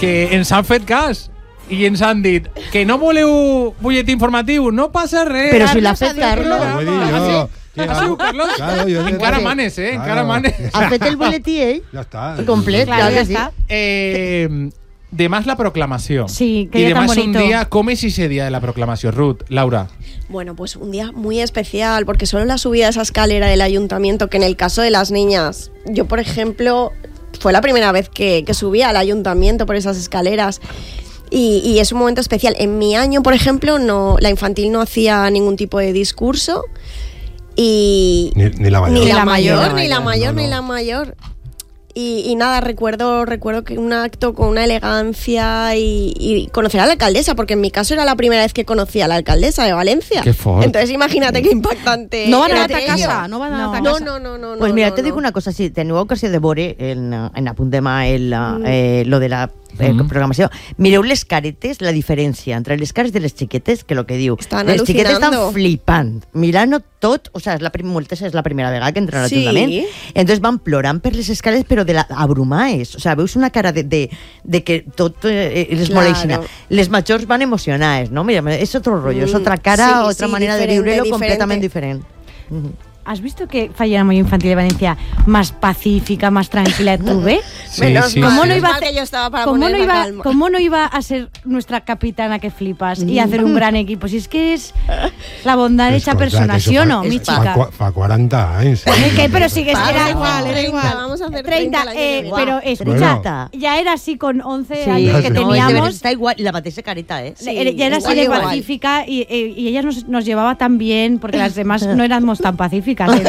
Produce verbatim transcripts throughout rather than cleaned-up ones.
que ens han fet cas i ens han dit que no voleu butlletí informatiu, no passa res. Però si l'ha fet Carlos. Ho he dit jo. Ah, sí, Carlos? Claro, jo encara manes, eh? Claro. Encara manes. Ha fet el boletí ell? Ja està. Complet, Claro, claro ya que sí. está. Eh, demà és la proclamació. Sí, que I día tan demà és un bonito. dia... ¿Cómo es ese día de la proclamació? Ruth, Laura. Bueno, pues un día muy especial, porque solo la subida de esa escalera del ayuntamiento, que en el caso de las niñas, yo por ejemplo, fue la primera vez que, que subía al ayuntamiento por esas escaleras. Y, y es un momento especial. En mi año, por ejemplo, no, la infantil no hacía ningún tipo de discurso. Y Ni, ni la mayor. ni la, la mayor, mayor, ni la no, mayor, no. ni la mayor. Y, y nada, recuerdo recuerdo que un acto con una elegancia y, y conocer a la alcaldesa, porque en mi caso era la primera vez que conocía a la alcaldesa de Valencia. Qué fort. Entonces imagínate qué impactante. No van a era anar a aquello. casa, no van a anar a No, casa. no, no, no. Pues no, mira, no, te no. digo una cosa, si teniu ocasió de veure en, en apunt demà el, eh, lo de la eh, Mhm. programació, mireu les caretes, la diferència entre les cares de les xiquetes, que lo que diu, Estan les xiquetes estan al·lucinando. flipant, mirant-ho tot, o sea, és la, prim, moltes és la primera vegada que entren a Sí. l'Ajuntament, entonces van plorant per les escales, però de la, abrumades, o sea, veus una cara de, de, de que tot eh, les Claro. moleixina. Les majors van emocionades, no? Mira, és otro rollo, és Mm, otra cara, sí, otra sí, manera de diferente, viure-lo diferente. completament diferent. Mhm. ¿Has visto que Falla Muy Infantil de Valencia más pacífica, más tranquila tuve? Sí, Menos sí, mal, ¿Cómo sí. no iba a menos mal hacer- que yo estaba para ¿Cómo no, poner la iba, calma. ¿Cómo no iba a ser nuestra capitana que flipas y hacer un gran equipo? Si es que es la bondad hecha Escolta, persona, que això ¿sí o fa- no, mi fa chica? cua- Fa quaranta anys. Eh, ¿qué? Pero sí que Va, era da igual, da treinta, igual. Vamos a hacer treinta, treinta el año eh, que viene. pero escucha, Bueno. ya era así con once Sí, años que sí. no, es de teníamos. verdad, está igual, y la mateixa carita, ¿eh? Sí, Era- ya era así igual, de igual. pacífica y, eh, y ella nos, nos llevaba tan bien porque las demás no éramos tan pacíficas. ¿eh?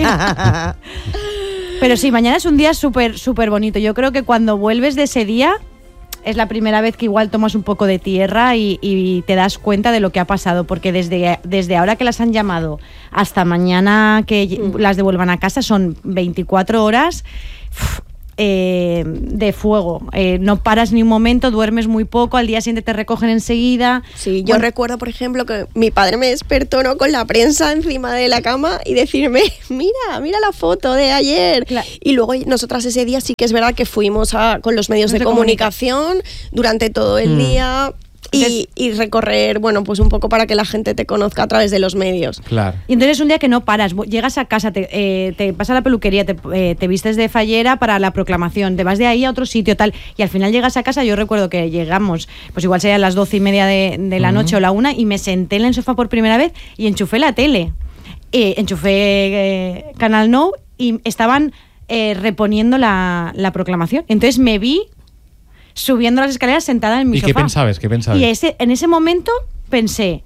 Pero sí, mañana es un día súper, súper bonito. Yo creo que cuando vuelves de ese día es la primera vez que igual tomas un poco de tierra y, y te das cuenta de lo que ha pasado, porque desde, desde ahora que las han llamado hasta mañana que Mm. las devuelvan a casa son veinticuatro horas eh, de fuego. Eh, no paras ni un momento, duermes muy poco, al día siguiente te recogen enseguida. Sí, yo Bueno, recuerdo, por ejemplo, que mi padre me despertó, ¿no?, con la prensa encima de la cama y decirme, mira, mira la foto de ayer. Cla- Y luego nosotras ese día sí que es verdad que fuimos a, con los medios Medios de, de comunicación durante todo el Mm. día y, y recorrer, bueno, pues un poco para que la gente te conozca a través de los medios. Claro. Y entonces es un día que no paras, llegas a casa, te, eh, te vas a la peluquería, te, eh, te vistes de fallera para la proclamación, te vas de ahí a otro sitio, tal, y al final llegas a casa. Yo recuerdo que llegamos, pues igual serían las doce y media de, de la noche o la una, y me senté en el sofá por primera vez y enchufé la tele. Eh, enchufé eh, Canal Nou y estaban eh, reponiendo la, la proclamación. Entonces me vi subiendo las escaleras sentada en mi ¿Y sofá. qué pensabas? ¿Qué pensabas? Y ese, en ese momento pensé,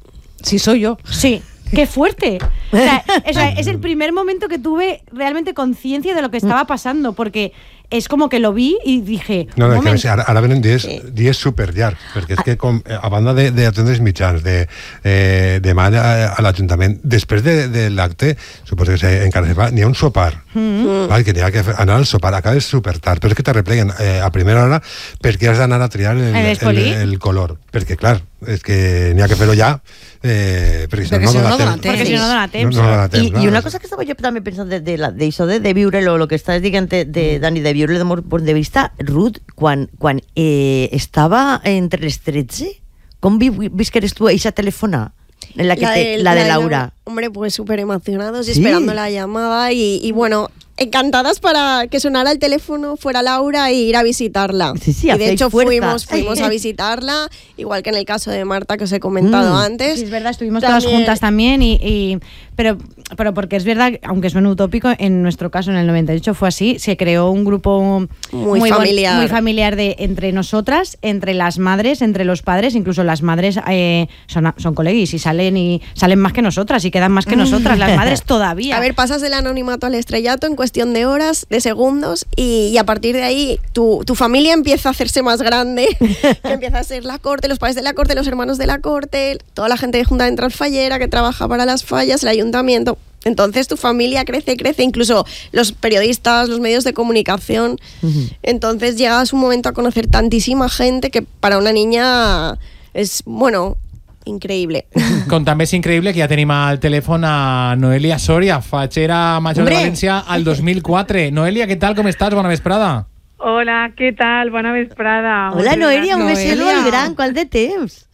Si soy yo. sí, qué fuerte. O sea, o sea, es el primer momento que tuve realmente conciencia de lo que estaba pasando, porque es como que lo vi y dije, No, un no, que moment. ara, ara venen dies, Sí. dies superllargs, perquè és que com, a banda d'atendre els mitjans, de, eh, demà a, a l'Ajuntament, després de, de l'acte, suposo que se, encara se fa, n'hi ha un sopar, Mm-hmm. val, que n'hi ha que fer- anar al sopar, acabes super tard, però és que te repleguen eh, a primera hora perquè has d'anar a triar el, El el, escolí. el color, perquè clar, és que n'hi ha que fer-ho ja, eh, perquè si Perquè no, si no, no no dona dona temps. Porque si no, no dona No, temps. no dona temps, I, clar. I una cosa que estava jo també pensant de, de, la- d'això de, de viure-lo, el que estàs dient de, de, Dani, de viure-lo de molt punt de vista, Ruth, quan, quan eh, estava entre les tretze, com vi, visqueres tu eixa telefona? En la, que te, la de Laura. Hombre, pues súper emocionados y Sí. esperando la llamada y, y bueno, encantadas para que sonara el teléfono, fuera Laura y ir a visitarla. Sí, sí, y de hacéis hecho fuerza. fuimos, fuimos a visitarla, igual que en el caso de Marta que os he comentado Mm. antes. Sí, es verdad, estuvimos También- todas juntas también, y, y- pero, pero porque es verdad, aunque suene utópico, en nuestro caso en el noventa y ocho fue así, se creó un grupo Muy bon- familiar. muy familiar de, entre nosotras, entre las madres, entre los padres, incluso las madres eh, son, son coleguis y salen, y salen más que nosotras y quedan más que nosotras, las madres todavía. A ver, pasas del anonimato al estrellato en cuestión de horas, de segundos, y, y a partir de ahí tu, tu familia empieza a hacerse más grande, que empieza a ser la corte, los padres de la corte, los hermanos de la corte, toda la gente de Junta Central Fallera que trabaja para las fallas, el ayuntamiento. Entonces tu familia crece, crece, incluso los periodistas, los medios de comunicación. Entonces llegas un momento a conocer tantísima gente que para una niña es, bueno, increíble. Com també és increïble que ja tenim al telèfon a Noelia Soria, fatxera major Hombre. de València al dos mil quatre. Noelia, què tal, com estàs? Bona vesprada. Hola, què tal? Bona vesprada. Hola, Noelia, un beset Noelia. molt gran, qual de temps?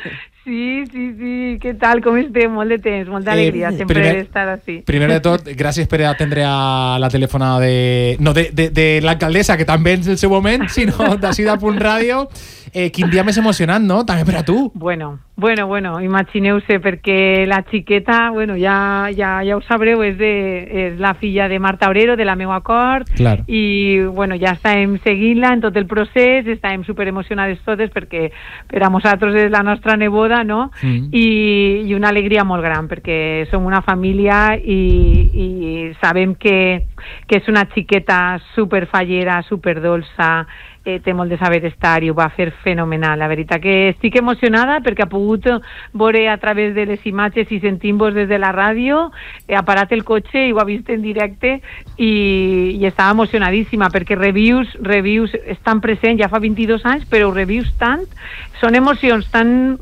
Sí, sí, sí, què tal? Com estem? Molt de temps, molta alegria, Eh, sempre primer- estar així. Primer de tot, gràcies per atendre a la telefonada de... No, de, de, de l'alcaldessa, que també és el seu moment, sinó d'ací de Punt Ràdio. Eh, quin dia més emocionant, no? També per a tu. Bueno, bueno, bueno, imagineu-se, perquè la xiqueta, bueno, ja, ja, ja ho sabreu, és, de, és la filla de Marta Obrero, de la meua cort, Clar. i bueno, ja estàvem seguint-la en tot el procés, estàvem superemocionades totes perquè per a nosaltres és la nostra neboda, no? Mm. I, i una alegria molt gran, perquè som una família i, i sabem que, que és una xiqueta superfallera, superdolça, eh, té molt de saber estar i ho va fer fenomenal. La veritat que estic emocionada perquè ha pogut veure a través de les imatges i sentim-vos des de la ràdio, ha parat el cotxe i ho ha vist en directe i, i estava emocionadíssima perquè revius, revius estan presents ja fa vint-i-dos anys, però ho revius tant, són emocions tan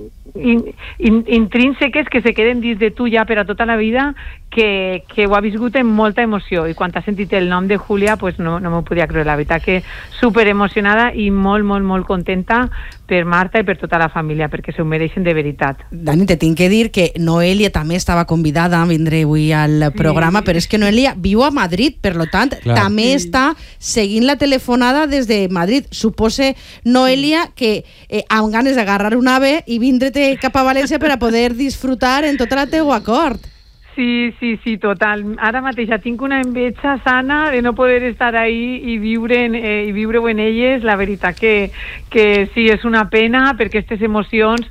in, in, intrínseques que se queden dins de tu ja per a tota la vida que, que ho ha viscut amb molta emoció i quan t'ha sentit el nom de Júlia pues no, no m'ho podia creure, la veritat que super emocionada i molt, molt, molt contenta per Marta i per tota la família perquè s'ho mereixen de veritat. Dani, te tinc que dir que Noelia també estava convidada a vindre avui al programa, però és que Noelia viu a Madrid, per lo tant, Clar. també Sí. està seguint la telefonada des de Madrid. Supose, Noelia, que eh, amb ganes d'agarrar un ave i vindre-te cap a València per a poder disfrutar en tota la teua cort. Sí, sí, sí, total. Ara mateix ja tinc una enveja sana de no poder estar ahí i viure en, eh, i viure-ho en elles. La veritat que, que sí, és una pena perquè aquestes emocions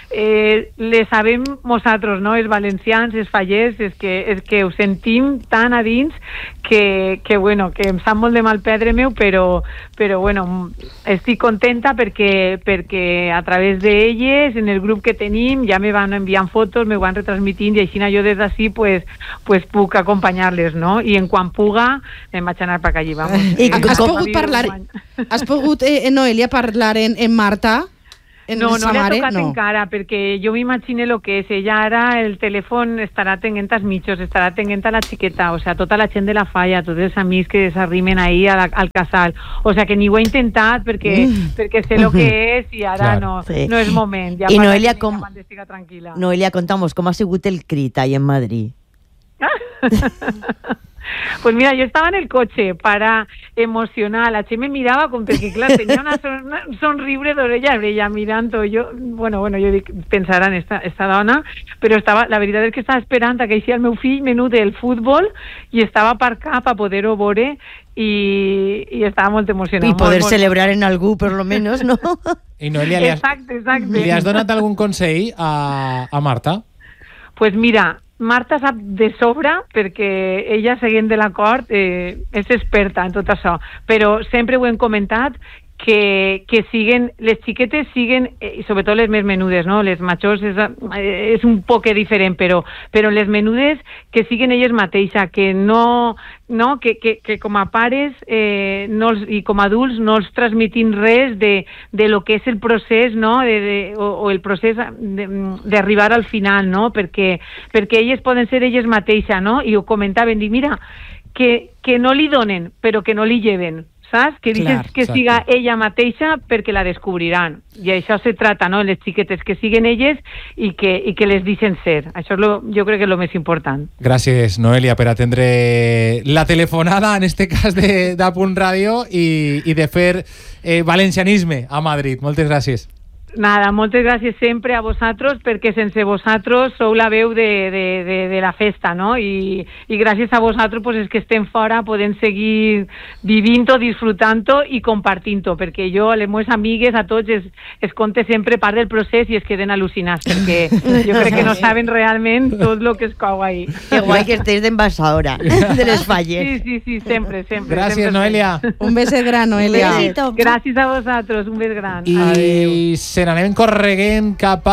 eh, les sabem nosaltres, no? Els valencians, els fallers, és que, és que ho sentim tan a dins que, que, bueno, que em sap molt de mal perdre meu, però, però bueno, estic contenta perquè, perquè a través d'elles, en el grup que tenim, ja me van enviant fotos, me van retransmitint i així jo des d'ací pues, pues puc acompanyar-les, no? I en quan puga em vaig anar per allí, vamos. I Eh, Has com- pogut parlar, has pogut, eh, Noelia, parlar en, en Marta? En No, sa no l'ha mare? tocat No. encara, perquè jo m'imagine el que és. Ella ara, el telèfon estarà atenent als mitjos, estarà atenent a la xiqueta, o sea, tota la gent de la falla, tots els amics que s'arrimen ahí a la, al casal. O sea, que ni ho he intentat perquè, Mm. perquè sé el que és i ara Clar. no, Sí. no és moment. Ja I parlaré Noelia, amb ella com- quan estiga tranquil·la. Noelia, contamos, com ha sigut el crit ahí en Madrid? Pues mira, yo estaba en el coche para emocionar, la Che me miraba con perquè clar, tenía una, son, una sonriure d'orella a orella mirando, yo, bueno, bueno, jo dic, pensarà en esta, esta dona, però estava, la veritat és que estava esperant a que així el meu fill menut del futbol i estava aparcat per poder-ho veure i, i estava molt emocionat. I poder molt, celebrar en algú, per lo menos, no? I Noelia, li has, Exacte, exacte. li has donat algun consell a, a Marta? Pues mira, Marta sap de sobre perquè ella, seguint de l'acord, eh, és experta en tot això, però sempre ho hem comentat que, que siguen, les xiquetes siguen, eh, i sobretot les més menudes, no? Les majors és, eh, és un poc diferent, però, però les menudes que siguen elles mateixes, que no, no que, que, que com a pares eh, no els, i com a adults no els transmitin res de, de lo que és el procés, no? de, de, o, o el procés d'arribar al final, no? perquè, perquè elles poden ser elles mateixes, no? I ho comentaven, dic, mira, que, que no li donen, però que no li lleven, saps? Que dices Clar, que exacte. siga ella mateixa perquè la descobriran. I això se trata, no? Les xiquetes que siguen elles i que, i que les deixen ser. Això és lo, jo crec que és el més important. Gràcies, Noelia, per atendre la telefonada, en este cas de, de Punt Ràdio, i, i de fer eh, valencianisme a Madrid. Moltes gràcies. Nada, moltes gràcies sempre a vosaltres perquè sense vosaltres sou la veu de, de, de, de la festa, no? I, i gràcies a vosaltres pues, és que estem fora, podem seguir vivint-ho, disfrutant-ho i compartint-ho, perquè jo, a les meves amigues, a tots, es, es conte sempre part del procés i es queden al·lucinats, perquè jo crec que no saben realment tot el que es cou ahí. Que guai que estés d'envasadora de les falles. Sí, sí, sí, sempre, sempre. Gràcies, sempre. Noelia. Un beset gran, Noelia. Besito. Gràcies a vosaltres, un bes gran. I se n'anem correguent cap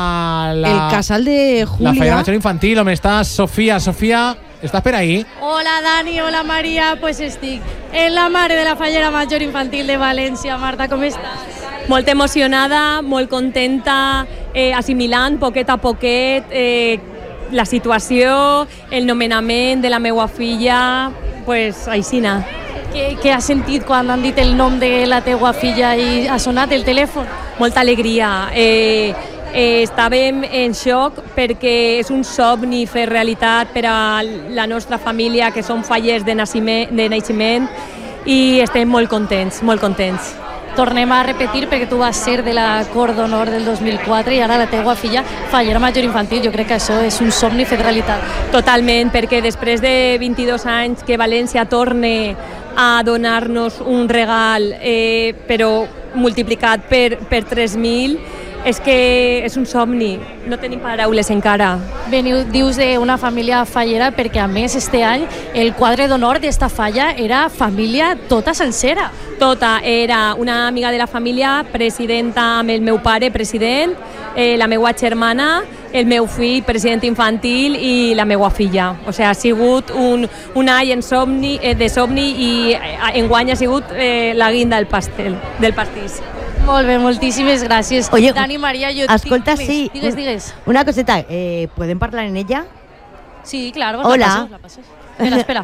a la... El casal de La Falla Julia. Major Infantil, on està Sofía. Sofía, ¿estás per ahí? Hola Dani, hola Maria, pues estic en la mare de la Fallera Major Infantil de València. Marta, com estàs? Molt emocionada, molt contenta, eh, assimilant poquet a poquet eh, la situació, el nomenament de la meua filla, pues aixina. Què, què has sentit quan han dit el nom de la teua filla i ha sonat el telèfon? Molta alegria. Eh, eh, estàvem en xoc perquè és un somni fer realitat per a la nostra família, que som fallers de naixement, de naixement, i estem molt contents, molt contents. Tornem a repetir perquè tu vas ser de la Cort d'Honor del dos mil quatre i ara la teua filla fallera major infantil. Jo crec que això és un somni fet realitat. Totalment, perquè després de vint-i-dos anys que València torne a donar-nos un regal, eh, però multiplicat per, per tres mil, és que és un somni. No tenim paraules encara. Veniu, dius d'una família fallera perquè, a més, este any el quadre d'honor d'esta falla era família tota sencera. Tota. Era una amiga de la família, presidenta amb el meu pare, president, eh, la meva germana, el meu fill, president infantil, i la meva filla. O sigui, ha sigut un, un any en somni, eh, de somni i eh, enguany ha sigut eh, la guinda del pastel, del pastís. Molt bé, moltíssimes gràcies. Oye, Dani, Maria, jo escolta, tinc... sí. Digues, digues. Una coseta, eh, ¿pueden hablar en ella? Sí, claro. Hola. La pases, la pases. Espera, espera.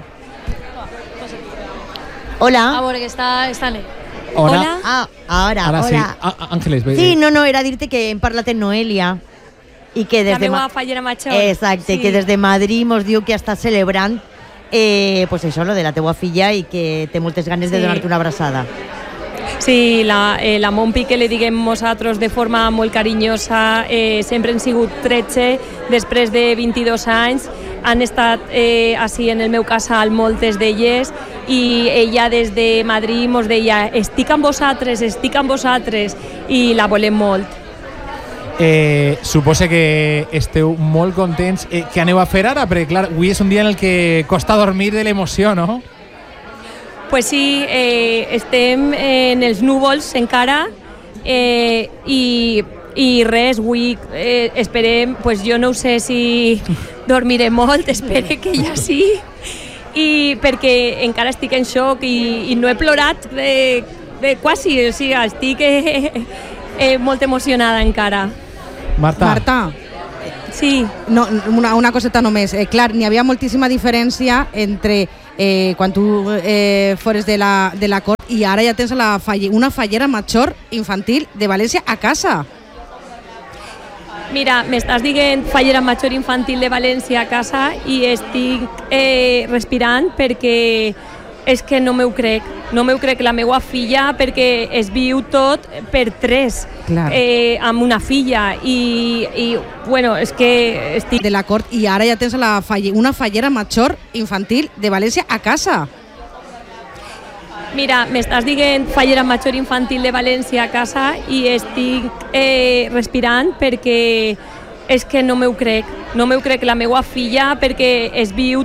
Hola. A veure, que està, està en ell. Hola. Hola. Ah, ahora, Ara sí. hola. Ah, Ángeles, ve. Sí, no, no, era dir-te que hem parlat en Noelia i que des La de... meva Ma- fallera major. Exacte, Sí. que des de Madrid mos diu que està celebrant eh, pues això, lo de la teua filla i que té moltes ganes de Sí. donar-te una abraçada. Sí, la, eh, la Mompi, que li diguem nosaltres de forma molt carinyosa, eh, sempre han sigut tretze, després de vint-i-dos anys, han estat eh, així en el meu casal moltes d'elles, i ella des de Madrid mos deia estic amb vosaltres, estic amb vosaltres, i la volem molt. Eh, suposa que esteu molt contents. Eh, què aneu a fer ara? Perquè, clar, avui és un dia en el que costa dormir de l'emoció, no? Pues sí, eh, estem en els núvols encara, eh, i, i res, avui eh, esperem, pues jo no sé si dormiré molt, espero que ja sí, i perquè encara estic en xoc i, i no he plorat de, de quasi, o sigui, estic eh, eh, molt emocionada encara. Marta. Marta, Sí. no, una, una coseta només. Eh, clar, n'hi havia moltíssima diferència entre eh, quan tu eh, fores de la, de la Cort i ara ja tens la falle, una fallera major infantil de València a casa. Mira, m'estàs dient fallera major infantil de València a casa i estic eh, respirant perquè és que no m'ho crec. No m'ho crec, la meva filla, perquè es viu tot per tres, Clar. eh, amb una filla, i, i bueno, és que estic... De la Cort i ara ja tens la falle, una fallera major infantil de València a casa. Mira, m'estàs dient fallera major infantil de València a casa i estic eh, respirant perquè és que no m'ho crec. No m'ho crec, la meva filla, perquè es viu